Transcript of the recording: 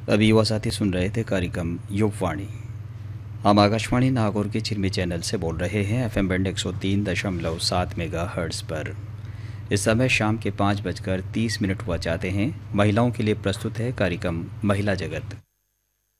अभी युवा साथी सुन रहे थे कार्यक्रम युगवाणी। हम आकाशवाणी नागौर के चिरमी चैनल से बोल रहे हैं एफएम बैंड 103.7 मेगाहर्ट्ज़ पर। इस समय शाम के 5:30 हुआ चाहते हैं। महिलाओं के लिए प्रस्तुत है कार्यक्रम महिला जगत।